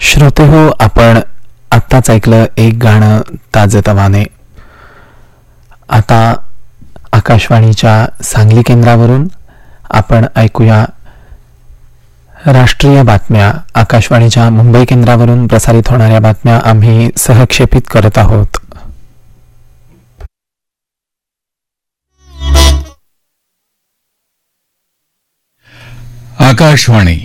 श्रोते हो, आपण आत्ताच ऐकलं एक गाणं ताजेतवाने. आता आकाशवाणीच्या सांगली केंद्रावरून आपण ऐकूया राष्ट्रीय बातम्या. आकाशवाणीच्या मुंबई केंद्रावरून प्रसारित होणाऱ्या बातम्या आम्ही सहक्षेपित करत आहोत. आकाशवाणी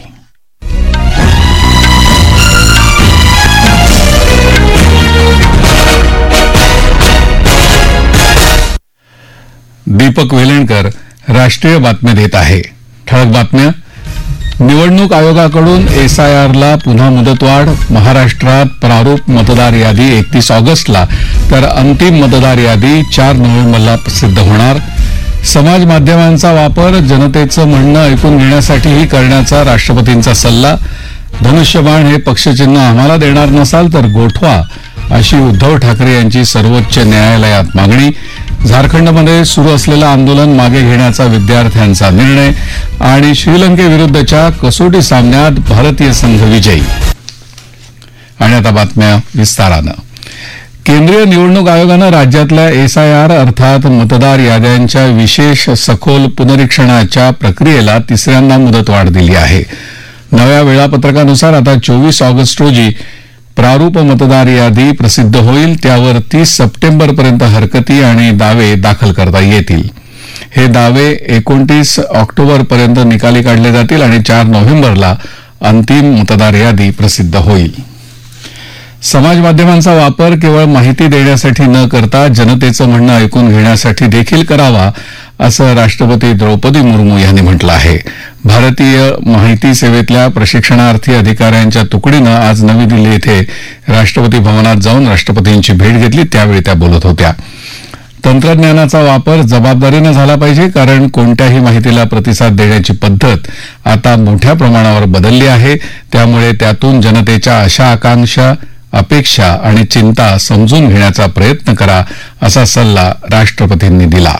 दीपक वेलणकर राष्ट्रीय बातम्या देत आहे. ठळक बातम्या. निवडणूक आयोगाकडून SIRला पुन्हा मुदतवाढ. महाराष्ट्रात प्रारूप मतदार यादी 31 ऑगस्टला तर अंतिम मतदार यादी 4 नोव्हेंबरला प्रसिद्ध होणार. समाज माध्यमांचा वापर जनतेचं म्हणणं ऐकून घेण्यासाठीही करण्याचा राष्ट्रपतींचा सल्ला. धनुष्यबाण हे पक्षचिन्ह आम्हाला देणार नसाल तर गोठवा, अशी उद्धव ठाकरे यांची सर्वोच्च न्यायालयात मागणी. झारखंडमध्ये सुरू असलेलं आंदोलन मागे घेण्याचा विद्यार्थ्यांचा निर्णय. आणि श्रीलंकेविरुद्धच्या कसोटी सामन्यात भारतीय संघ विजयी. आणि आता बातम्या विस्तारानं. केंद्रीय निवडणूक आयोगानं राज्यातल्या SIR अर्थात मतदार याद्यांच्या विशेष सखोल पुनरीक्षणाच्या प्रक्रियेला तिसऱ्यांदा मुदतवाढ दिली आहे. नव्या वेळापत्रकानुसार आता 24 ऑगस्ट रोजी प्रारूप मतदार यादी प्रसिद्ध होईल. त्यावर 30 सप्टेंबरपर्यंत हरकती आणि दावे दाखल करता येतील. हे दावे 29 ऑक्टोबरपर्यंत निकाली काढले जातील आणि 4 नोव्हेंबरला अंतिम मतदार यादी प्रसिद्ध होईल. समाज माध्यमांचा वापर केवळ माहिती देण्यासाठी न करता जनतेचं म्हणणं ऐकून घेण्यासाठी देखील करावा, असं राष्ट्रपती द्रौपदी मुर्मू यांनी म्हटलं आहे. भारतीय माहिती सेवेतल्या प्रशिक्षणार्थी अधिकाऱ्यांच्या तुकडीनं आज नवी दिल्ली इथे राष्ट्रपती भवनात जाऊन राष्ट्रपतींची भेट घेतली. त्यावेळी त्या बोलत होत्या. तंत्रज्ञानाचा वापर जबाबदारीनं झाला पाहिजे, कारण कोणत्याही माहितीला प्रतिसाद देण्याची पद्धत आता मोठ्या प्रमाणावर बदलली आहे. त्यामुळे त्यातून जनतेच्या आशा आकांक्षा, अपेक्षा आणि चिंता समजून घेण्याचा प्रयत्न करा, असा सल्ला राष्ट्रपतींनी दिला.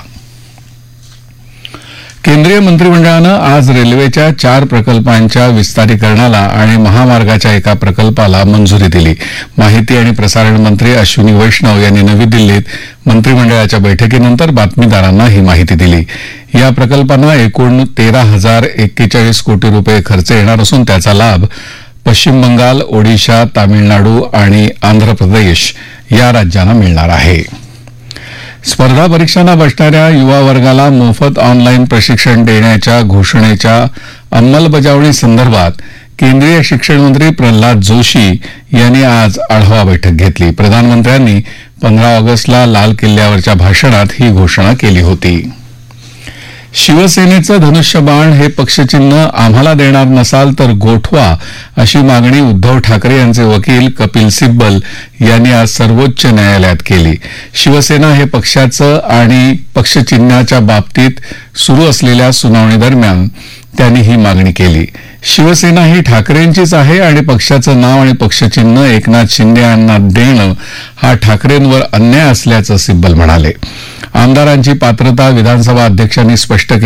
केंद्रीय मंत्रिमंडळानं आज रेल्वेच्या 4 प्रकल्पांच्या विस्तारीकरणाला आणि महामार्गाच्या एका प्रकल्पाला मंजुरी दिली. माहिती आणि प्रसारण मंत्री अश्विनी वैष्णव यांनी नवी दिल्लीत मंत्रिमंडळाच्या बैठकीनंतर बातमीदारांना ही माहिती दिली. या प्रकल्पांना एकूण 13,041 कोटी रुपये खर्च येणार असून त्याचा लाभ पश्चिम बंगाल, ओडिशा, तामिळनाडू आणि आंध्र प्रदेश या राज्यांना मिळणार आहे. स्पर्धा परीक्षांना बसणाऱ्या युवा वर्गाला मोफत ऑनलाईन प्रशिक्षण देण्याच्या घोषणेच्या अंमलबजावणी संदर्भात केंद्रीय शिक्षण मंत्री प्रल्हाद जोशी यांनी आज आढावा बैठक घेतली. प्रधानमंत्र्यांनी 15 ऑगस्टला लाल किल्ल्यावरच्या भाषणात ही घोषणा केली होती. शिवसेनेचं धनुष्यबाण हे पक्षचिन्ह आम्हाला देणार नसाल तर गोठवा, अशी मागणी उद्धव ठाकरे यांचे वकील कपिल सिब्बल यांनी आज सर्वोच्च न्यायालयात केली. शिवसेना हे पक्षाचं आणि पक्षचिन्हाच्या बाबतीत सुरू असलेल्या सुनावणीदरम्यान त्यांनी ही मागणी केली. शिवसेना ही ठाकरेंचीच आहे आणि पक्षाचं नाव आणि पक्षचिन्ह एकनाथ शिंदे यांना देणं हा ठाकरेंवर अन्याय असल्याचं सिब्बल म्हणाले. आमदारांची पात्रता विधानसभा अध्यक्षांनी स्पष्ट केली.